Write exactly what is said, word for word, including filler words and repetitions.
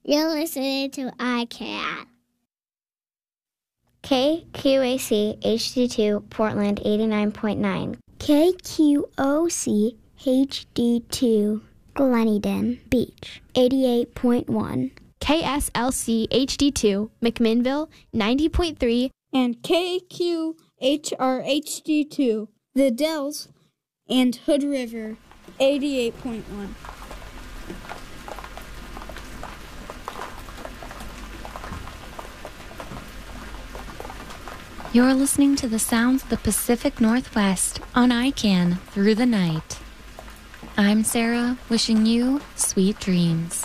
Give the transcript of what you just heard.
You're listening to I C A N. K Q A C H D two Portland eighty-nine point nine. K Q O C H D two Gleneden Beach eighty-eight point one. K S L C H D two McMinnville ninety point three. And K Q H R H D two The Dells and Hood River eighty-eight point one. You're listening to the sounds of the Pacific Northwest on I C A N Through the Night. I'm Sarah, wishing you sweet dreams.